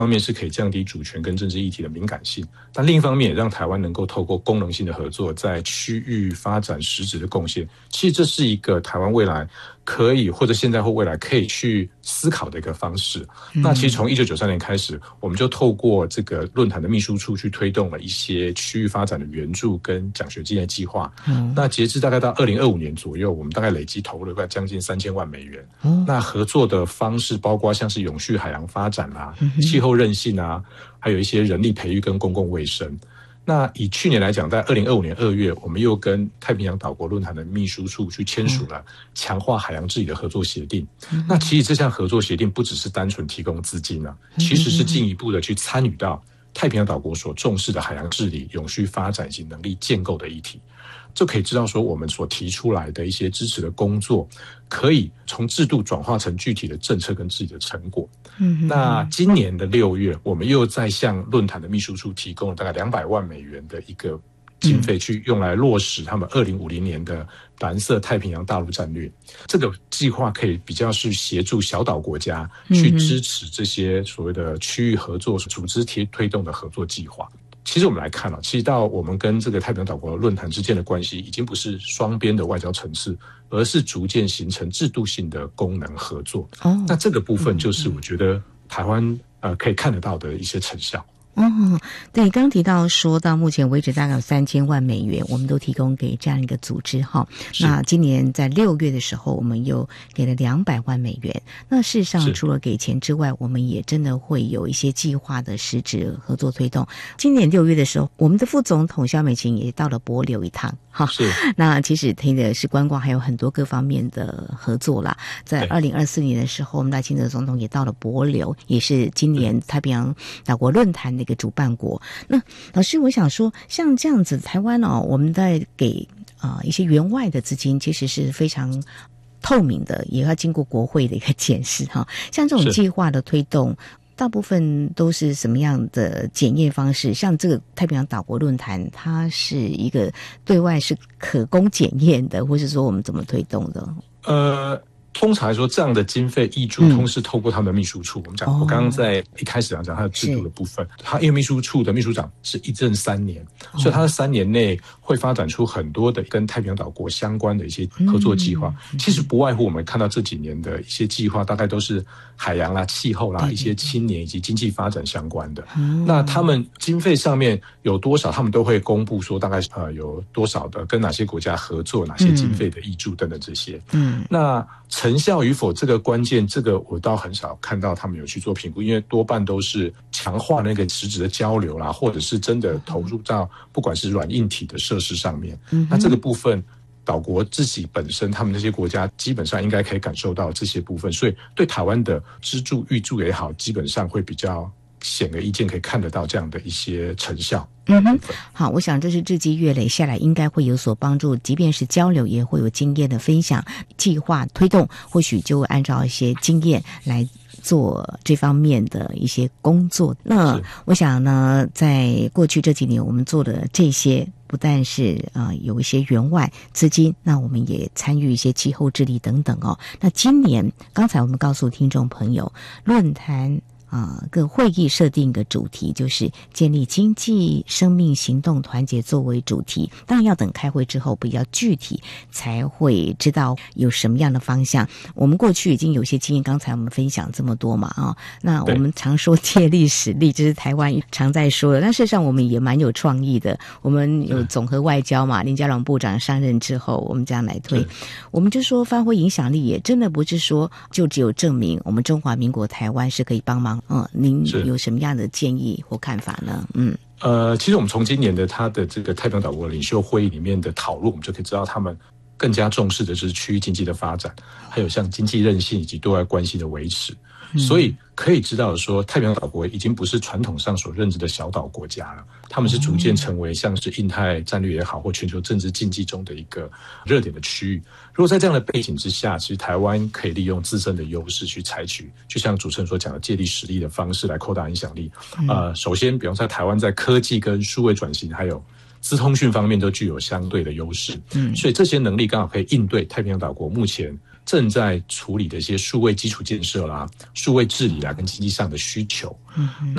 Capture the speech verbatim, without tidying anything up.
方面是可以降低主权跟政治议题的敏感性，但另一方面也让台湾能够透过功能性的合作，在区域发展实质的贡献。其实这是一个台湾未来可以或者现在或未来可以去思考的一个方式。嗯、那其实从一九九三年开始，我们就透过这个论坛的秘书处去推动了一些区域发展的援助跟奖学金的计划。嗯、那截至大概到二零二五年左右，我们大概累计投入了快将近三千万美元。嗯、那合作的方式包括像是永续海洋发展啦、啊、气候韧性啊，还有一些人力培育跟公共卫生。那以去年来讲，在二零二五年二月，我们又跟太平洋岛国论坛的秘书处去签署了强化海洋治理的合作协定。嗯、那其实这项合作协定不只是单纯提供资金啊，其实是进一步的去参与到太平洋岛国所重视的海洋治理、永续发展以及能力建构的议题。就可以知道说，我们所提出来的一些支持的工作，可以从制度转化成具体的政策跟自己的成果。嗯，那今年的六月，我们又在向论坛的秘书处提供了大概两百万美元的一个经费，去用来落实他们二零五零年的蓝色太平洋大陆战略。这个计划可以比较是协助小岛国家去支持这些所谓的区域合作组织推推动的合作计划。其实我们来看啊，其实到我们跟这个太平洋岛国论坛之间的关系，已经不是双边的外交层次，而是逐渐形成制度性的功能合作。哦，那这个部分就是我觉得台湾呃可以看得到的一些成效。 嗯，对，刚提到说到目前为止大概有三千万美元，我们都提供给这样一个组织哈。那今年在六月的时候，我们又给了两百万美元。那事实上，除了给钱之外，我们也真的会有一些计划的实质合作推动。今年六月的时候，我们的副总统萧美琴也到了帛琉一趟哈。是。那其实听的是观光，还有很多各方面的合作啦。在二零二四年的时候，我们赖清德总统也到了帛琉，也是今年太平洋岛国论坛的一个主办国。那老师，我想说，像这样子，台湾哦，我们在给啊、呃、一些援外的资金，其实是非常透明的，也要经过国会的一个检视哈。像这种计划的推动，大部分都是什么样的检验方式？像这个太平洋岛国论坛，它是一个对外是可供检验的，或是说我们怎么推动的？ 呃。通常来说，这样的经费挹注通是透过他们的秘书处。嗯、我们讲，我刚刚在一开始讲讲他的制度的部分，他因为秘书处的秘书长是一任三年，哦、所以他的三年内会发展出很多的跟太平洋岛国相关的一些合作计划。嗯、其实不外乎我们看到这几年的一些计划，大概都是海洋啦、气候啦、一些青年以及经济发展相关的。嗯、那他们经费上面有多少，他们都会公布说大概呃有多少的跟哪些国家合作，哪些经费的挹注等等这些。嗯，那成效与否这个关键，这个我倒很少看到他们有去做评估，因为多半都是强化那个实质的交流啦，或者是真的投入到不管是软硬体的设施上面。嗯、那这个部分，岛国自己本身，他们那些国家基本上应该可以感受到这些部分，所以对台湾的资助挹注也好，基本上会比较显而易见，可以看得到这样的一些成效。 嗯哼，好，我想这是日积月累下来应该会有所帮助，即便是交流也会有经验的分享，计划推动或许就会按照一些经验来做这方面的一些工作。那我想呢，在过去这几年我们做的这些不但是呃有一些援外资金，那我们也参与一些气候治理等等哦。那今年刚才我们告诉听众朋友，论坛啊，各会议设定一个主题，就是建立经济生命行动团结作为主题。当然要等开会之后比较具体，才会知道有什么样的方向。我们过去已经有些经验，刚才我们分享这么多嘛啊，那我们常说借力使力，这是台湾常在说的。但事实上我们也蛮有创意的，我们有总和外交嘛，林佳龙部长上任之后，我们这样来推，我们就说发挥影响力，也真的不是说就只有证明我们中华民国台湾是可以帮忙。嗯，您有什么样的建议或看法呢？嗯， 呃，其实我们从今年的他的这个太平洋岛国领袖会议里面的讨论，我们就可以知道他们更加重视的就是区域经济的发展，还有像经济韧性以及对外关系的维持。嗯、所以可以知道说，太平洋岛国已经不是传统上所认知的小岛国家了，他们是逐渐成为像是印太战略也好，或全球政治竞技中的一个热点的区域。如果在这样的背景之下，其实台湾可以利用自身的优势去采取，就像主持人所讲的借力使力的方式来扩大影响力。嗯、呃，首先，比方在台湾在科技跟数位转型，还有资通讯方面都具有相对的优势。嗯，所以这些能力刚好可以应对太平洋岛国目前正在处理的一些数位基础建设啦、数位治理啦跟经济上的需求。 嗯，